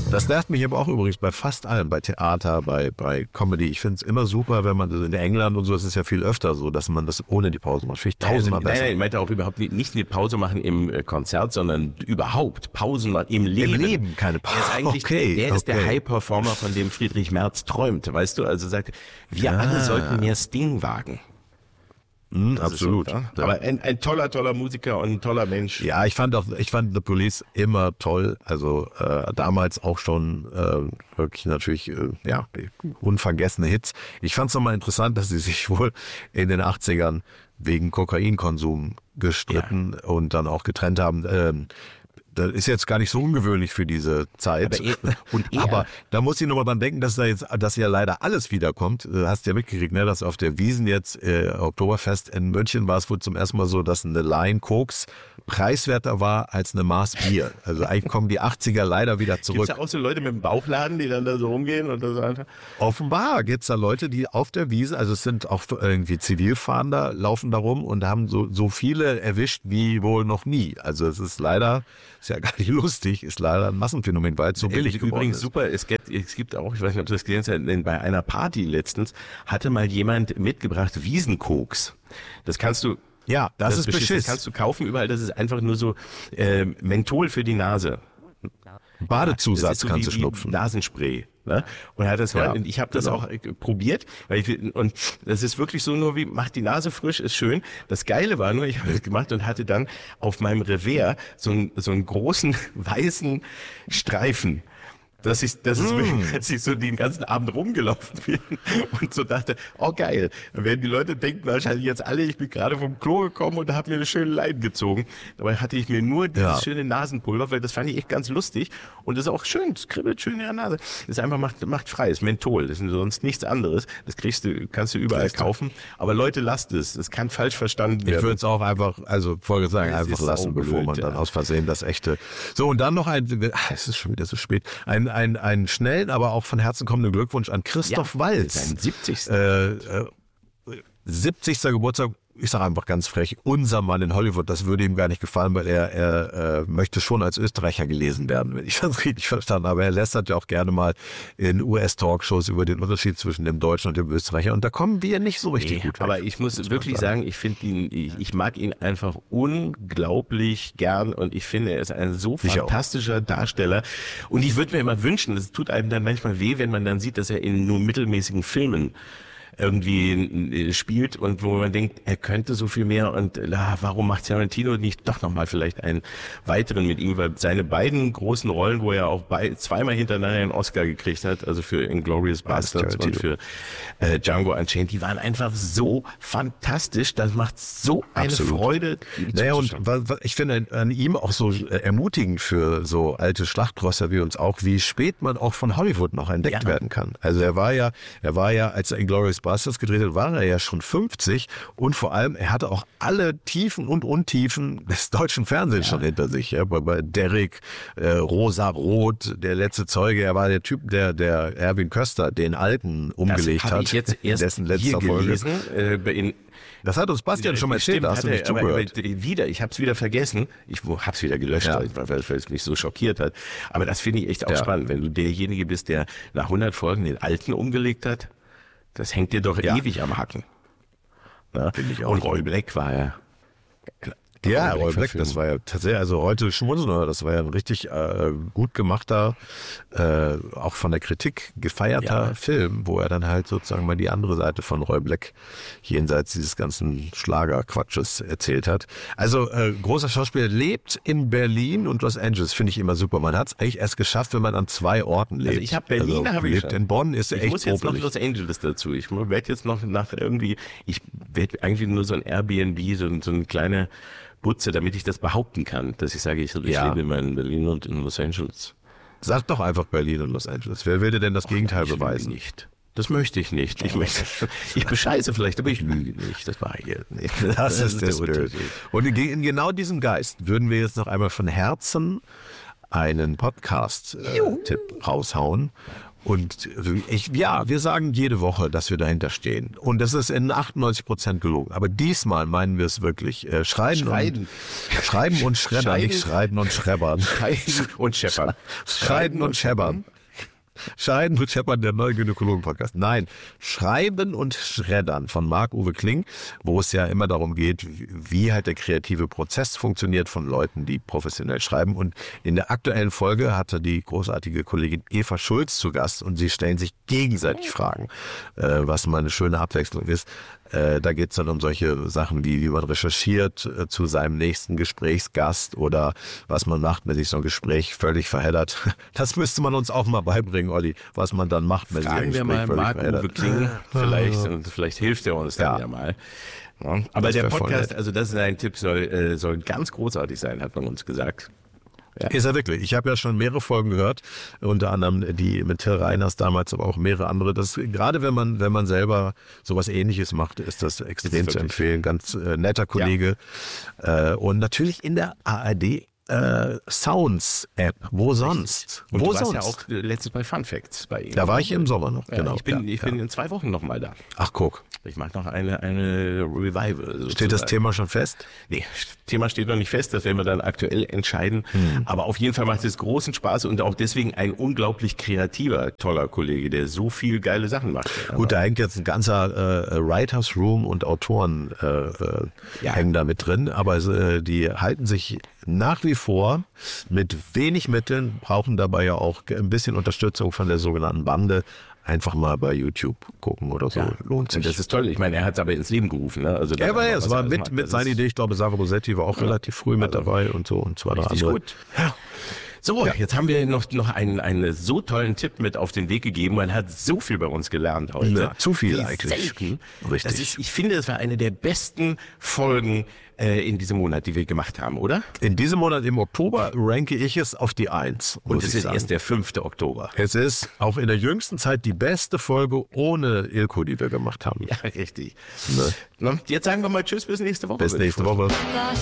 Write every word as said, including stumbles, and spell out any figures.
Das nervt mich aber auch übrigens bei fast allem, bei Theater, bei, bei Comedy. Ich finde es immer super, wenn man, in England und so, ist es ja viel öfter so, dass man das ohne die Pause macht. Finde ich tausendmal also, besser. Nein, nein, ich meinte auch überhaupt nicht, nicht eine Pause machen im äh, Konzert, sondern überhaupt Pausen machen im Leben. Im Leben keine Pause. Der ist eigentlich, okay, der ist okay. der High-Performer, von dem Friedrich Merz träumt, weißt du? Also sagt, wir Ah. alle sollten mehr Sting wagen. Mm, Das ist absolut. So, ja? Ja. Aber ein, ein toller, toller Musiker und ein toller Mensch. Ja, ich fand auch, ich fand The Police immer toll. Also äh, damals auch schon äh, wirklich natürlich äh, ja unvergessene Hits. Ich fand es nochmal interessant, dass sie sich wohl in den achtzigern wegen Kokainkonsum gestritten ja. und dann auch getrennt haben. Ähm, Das ist jetzt gar nicht so ungewöhnlich für diese Zeit. Aber, er, und er, Aber da muss ich nochmal dran denken, dass da jetzt, dass ja leider alles wiederkommt. Du hast ja mitgekriegt, ne, dass auf der Wiesn jetzt, äh, Oktoberfest in München war es wohl zum ersten Mal so, dass eine Line Koks preiswerter war als eine Maß Bier. Also eigentlich kommen die achtziger leider wieder zurück. Gibt's ja auch so Leute mit dem Bauchladen, die dann da so rumgehen und so einfach. Offenbar gibt's da Leute, die auf der Wiesn, also es sind auch irgendwie Zivilfahnder, laufen da rum und haben so, so viele erwischt wie wohl noch nie. Also es ist leider, ist ja gar nicht lustig, ist leider ein Massenphänomen, weil es so billig geworden Übrigens ist. super, es gibt, es gibt auch, ich weiß nicht, ob du das gesehen hast, denn bei einer Party letztens hatte mal jemand mitgebracht Wiesenkoks. Das kannst du Ja, das, das ist Beschiss. Das kannst du kaufen überall, das ist einfach nur so äh, Menthol für die Nase. Badezusatz so kannst wie, du schnupfen. Wie Nasenspray. Ne? Und er hat das ja, und ich habe das genau. auch äh, probiert, weil ich, und das ist wirklich so nur wie, macht die Nase frisch, ist schön. Das Geile war nur, ich habe das gemacht und hatte dann auf meinem Revers so einen, so einen großen weißen Streifen. Dass ich, das ist wirklich, als ich so den ganzen Abend rumgelaufen bin und so dachte, oh geil, dann werden die Leute denken wahrscheinlich jetzt alle, ich bin gerade vom Klo gekommen und habe mir eine schöne Leine gezogen. Dabei hatte ich mir nur dieses Ja. schöne Nasenpulver, weil das fand ich echt ganz lustig und das ist auch schön, das kribbelt schön in der Nase. Das ist einfach macht, macht frei, das ist Menthol, das ist sonst nichts anderes. Das kriegst du, kannst du überall Kriegst du. kaufen, aber Leute, lasst es, das kann falsch verstanden Ich werden. würde es auch einfach, also Folge sagen, Es einfach ist lassen, bevor man saublöd, dann ja. aus Versehen das echte. So, und dann noch ein, ach, es ist schon wieder so spät, ein, ein, ein schnellen, aber auch von Herzen kommenden Glückwunsch an Christoph Ja, Waltz. sein siebzigsten Äh, äh, siebzigster Geburtstag, ich sage einfach ganz frech, unser Mann in Hollywood, das würde ihm gar nicht gefallen, weil er, er äh, möchte schon als Österreicher gelesen werden, wenn ich das richtig verstanden habe. Er lästert ja auch gerne mal in U S-Talkshows über den Unterschied zwischen dem Deutschen und dem Österreicher und da kommen wir nicht so richtig Nee, gut weg. aber ich muss man wirklich sagen, ich finde ihn, ich, ich mag ihn einfach unglaublich gern und ich finde, er ist ein so Ich auch. fantastischer Darsteller. Und ich würde mir immer wünschen, es tut einem dann manchmal weh, wenn man dann sieht, dass er in nur mittelmäßigen Filmen irgendwie äh, spielt und wo man denkt, er könnte so viel mehr und ah, warum macht Tarantino nicht doch nochmal vielleicht einen weiteren mit ihm, weil seine beiden großen Rollen, wo er auch bei, zweimal hintereinander einen Oscar gekriegt hat, also für Inglourious Basterds und für äh, Django Unchained, die waren einfach so fantastisch, das macht so eine Absolut. Freude. ihm Naja, und zuzuschauen. was, was ich finde an ihm auch so äh, ermutigend für so alte Schlachtrösser wie uns auch, wie spät man auch von Hollywood noch entdeckt Ja. werden kann. Also er war ja, er war ja, als er Inglourious Basterds gedreht hat, war er ja schon fünfzig und vor allem, er hatte auch alle Tiefen und Untiefen des deutschen Fernsehens schon hinter sich. Ja, bei, bei Derrick, äh, Rosa Rot, der letzte Zeuge, er war der Typ, der, der Erwin Köster, den Alten, umgelegt das habe hat. ich jetzt erst dessen hier letzter Folge. gelesen. Äh, in, Das hat uns Bastian schon mal erzählt, Stimmt, da hast du hat nicht er, aber, aber zugehört. wieder, ich habe es wieder vergessen. Ich habe es wieder gelöscht, Ja. weil, weil es mich so schockiert hat. Aber das finde ich echt auch Ja. spannend, wenn du derjenige bist, der nach hundert Folgen den Alten umgelegt hat. Das hängt dir doch Ja. ewig am Hacken. Na? Finde ich auch. Und Roy Black war ja. Ja, Roy Black, das war ja tatsächlich, also heute schmunzeln, aber das war ja ein richtig äh, gut gemachter, äh, auch von der Kritik gefeierter Ja. Film, wo er dann halt sozusagen mal die andere Seite von Roy Black jenseits dieses ganzen Schlagerquatsches erzählt hat. Also äh, großer Schauspieler, lebt in Berlin und Los Angeles, finde ich immer super. Man hat es eigentlich erst geschafft, wenn man an zwei Orten lebt. Also ich habe Berlin, also, habe ich lebt schon. in Bonn, ist Ich echt muss jetzt noch popelig. Los Angeles dazu. Ich werde jetzt noch nach irgendwie, ich werde eigentlich nur so ein Airbnb, so, so eine kleine Butze, damit ich das behaupten kann, dass ich sage, ich, ich Ja. lebe immer in Berlin und in Los Angeles. Sag doch einfach Berlin und Los Angeles. Wer will dir denn das Gegenteil Ich lüge beweisen? nicht. Das möchte ich nicht. Ich möchte, ich bescheiße vielleicht, aber ich lüge nicht. Das war ich jetzt nicht. Das ist der Spirit. Unterschied. Und in, in genau diesem Geist würden wir jetzt noch einmal von Herzen einen Podcast-Tipp raushauen. Und ich, ja, wir sagen jede Woche, dass wir dahinter stehen. Und das ist in achtundneunzig Prozent gelogen. Aber diesmal meinen wir es wirklich. Äh, schreiben, Schreiden. Und, schreiben und schreddern, Scheiden. nicht schreiden und schrebbern. Scheiden und scheppern. Scheiden und scheppern. Scheiden und scheppern, der neue Gynäkologen-Podcast. Nein, Schreiben und Schreddern von Marc-Uwe Kling, wo es ja immer darum geht, wie halt der kreative Prozess funktioniert von Leuten, die professionell schreiben. Und in der aktuellen Folge hatte die großartige Kollegin Eva Schulz zu Gast und sie stellen sich gegenseitig Fragen, äh, was mal eine schöne Abwechslung ist. Äh, da geht es dann um solche Sachen wie, wie man recherchiert äh, zu seinem nächsten Gesprächsgast oder was man macht, wenn sich so ein Gespräch völlig verheddert. Das müsste man uns auch mal beibringen, Olli, was man dann macht, wenn sich ein Fragen wir Gespräch mal völlig Marc-Uwe verheddert. Kling vielleicht und vielleicht hilft er uns dann Ja. ja mal. Ja, aber Das der wär voll Podcast, nett. also das ist ein Tipp, soll, äh, soll ganz großartig sein, hat man uns gesagt. Ja. Ist er wirklich. Ich habe ja schon mehrere Folgen gehört, unter anderem die mit Till Reiners damals, aber auch mehrere andere. Das, gerade wenn man, wenn man selber sowas Ähnliches macht, ist das extrem Ist zu wirklich. empfehlen. Ganz äh, netter Kollege. Äh, und natürlich in der A R D äh, Sounds App. Wo sonst? Und Wo du warst sonst? ja auch äh, letztens bei Fun Facts bei ihm. Da war ich im Sommer noch, Ja, genau. Ich bin, ja, ich ja. bin in zwei Wochen nochmal da. Ach, guck. Ich mache noch eine, eine Revival. Sozusagen. Steht das Thema schon fest? Nee, Thema steht noch nicht fest, das werden wir dann aktuell entscheiden. Hm. Aber auf jeden Fall macht es großen Spaß und auch deswegen ein unglaublich kreativer, toller Kollege, der so viel geile Sachen macht. Gut, da hängt jetzt ein ganzer äh, Writers Room und Autoren äh, äh, Ja. hängen da mit drin, aber äh, die halten sich nach wie vor mit wenig Mitteln, brauchen dabei ja auch ein bisschen Unterstützung von der sogenannten Bande. Einfach mal bei YouTube gucken oder so. Ja. Lohnt sich. Und das ist toll. Ich meine, er hat es aber ins Leben gerufen. Ne? Also er war ja, was es war alles mit, macht, mit das seiner ist Idee. Ich glaube, Sarah Rossetti war auch relativ früh mit Also, dabei und so und zwei, drei Richtig andere. gut. So, jetzt haben wir noch, noch einen, einen so tollen Tipp mit auf den Weg gegeben. Man hat so viel bei uns gelernt heute. Ja, zu viel Wie eigentlich. Selten. Richtig. Das ist, ich finde, das war eine der besten Folgen äh, in diesem Monat, die wir gemacht haben, oder? In diesem Monat im Oktober ranke ich es auf die Eins. Und muss es ich ist sagen. erst der fünfte Oktober. Es ist auch in der jüngsten Zeit die beste Folge ohne Ilko, die wir gemacht haben. Ja, richtig. Ne? Na, jetzt sagen wir mal Tschüss, bis nächste Woche. Bis würde ich nächste Woche.